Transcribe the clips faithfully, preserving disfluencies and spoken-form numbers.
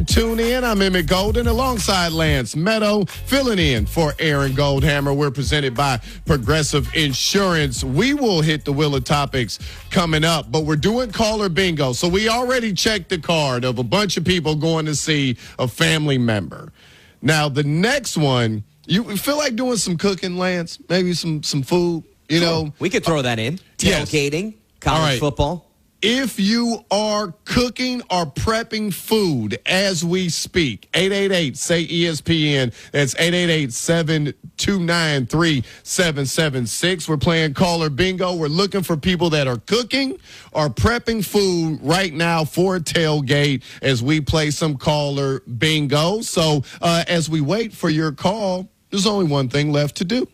Tune in. I'm Emmett Golden alongside Lance Meadow, filling in for Aaron Goldhammer. We're presented by Progressive Insurance. We will hit the wheel of topics coming up, but we're doing caller bingo. So we already checked the card of a bunch of people going to see a family member. Now, the next one, you feel like doing some cooking, Lance? Maybe some, some food, you Sure. know? We could throw that in. Yes. Tailgating, college All right. football. If you are cooking or prepping food as we speak, eight eight eight, say E S P N. That's eight eight eight, seven two nine, three seven seven six. We're playing caller bingo. We're looking for people that are cooking or prepping food right now for a tailgate as we play some caller bingo. So uh, as we wait for your call, there's only one thing left to do.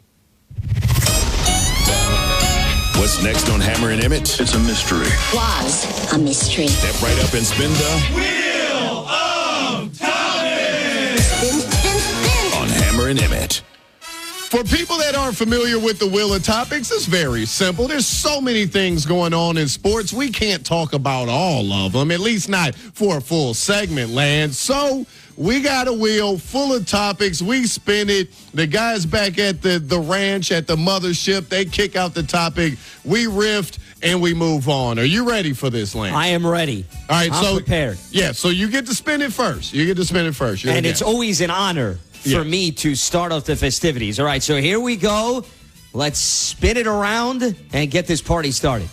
What's next on Hammer and Emmett? It's a mystery. Was a mystery. Step right up and spin the Wheel of Time! Spin, spin, spin. on Hammer and Emmett. For people that aren't familiar with the Wheel of Topics, it's very simple. There's so many things going on in sports. We can't talk about all of them, at least not for a full segment, Lance. So we got a wheel full of topics. We spin it. The guys back at the, the ranch, at the mothership, they kick out the topic. We riff, and we move on. Are you ready for this, Lance? I am ready. All right, I'm so prepared. Yeah, so you get to spin it first. You get to spin it first. You're And the it's guest. always an honor for Yeah. me to start off the festivities. All right, so here we go. Let's spin it around and get this party started.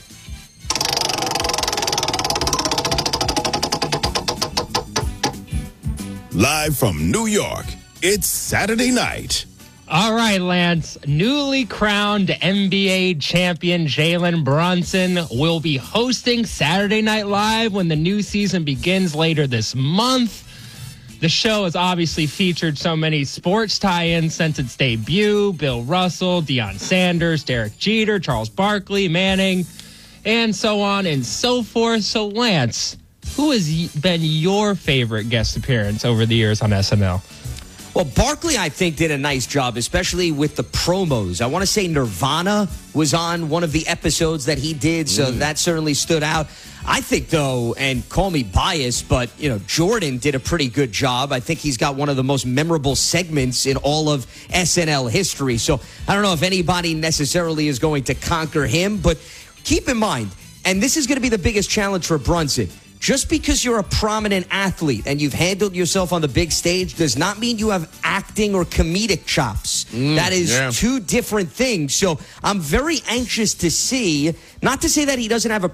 Live from New York, it's Saturday night. All right, Lance. Newly crowned N B A champion Jalen Brunson will be hosting Saturday Night Live when the new season begins later this month. The show has obviously featured so many sports tie-ins since its debut. Bill Russell, Deion Sanders, Derek Jeter, Charles Barkley, Manning, and so on and so forth. So, Lance, who has y- been your favorite guest appearance over the years on S N L? Well, Barkley, I think, did a nice job, especially with the promos. I want to say Nirvana was on one of the episodes that he did, so Mm. that certainly stood out. I think, though, and call me biased, but, you know, Jordan did a pretty good job. I think he's got one of the most memorable segments in all of S N L history. So I don't know if anybody necessarily is going to conquer him, but keep in mind, and this is going to be the biggest challenge for Brunson, just because you're a prominent athlete and you've handled yourself on the big stage does not mean you have acting or comedic chops. Mm, that is yeah. two different things. So I'm very anxious to see, not to say that he doesn't have a